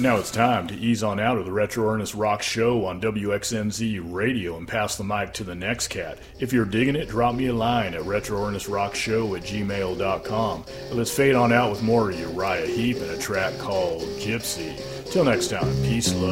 Now it's time to ease on out of the Retro Ernest Rock Show on WXNZ Radio and pass the mic to the next cat. If you're digging it, drop me a line at retroernесtrockshow@gmail.com. Let's fade on out with more Uriah Heep and a track called Gypsy. Till next time, peace, love,